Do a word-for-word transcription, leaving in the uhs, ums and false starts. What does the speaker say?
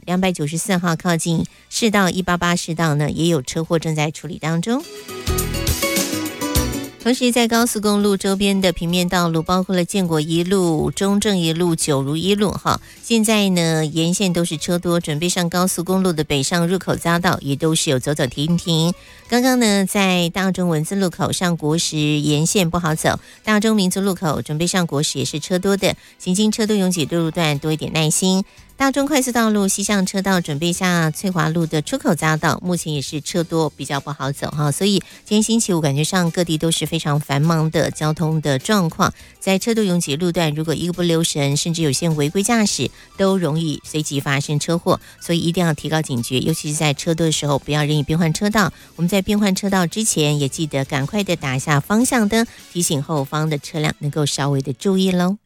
两百九十四号靠近市道一八八市道呢，也有车祸正在处理当中。同时在高速公路周边的平面道路，包括了建国一路、中正一路、九如一路哈，现在呢沿线都是车多，准备上高速公路的北上入口匝道也都是有走走停停。刚刚呢在大中文字路口上国时沿线不好走，大中民族路口准备上国时也是车多的，行经车多拥挤的路段多一点耐心。大中快速道路西向车道准备下翠华路的出口匝道，目前也是车多，比较不好走哈，所以今天星期五感觉上各地都是非常繁忙的交通的状况，在车多拥挤路段，如果一个不留神，甚至有些违规驾驶，都容易随即发生车祸，所以一定要提高警觉，尤其是在车多的时候，不要任意变换车道。我们在变换车道之前，也记得赶快的打下方向灯，提醒后方的车辆能够稍微的注意喽。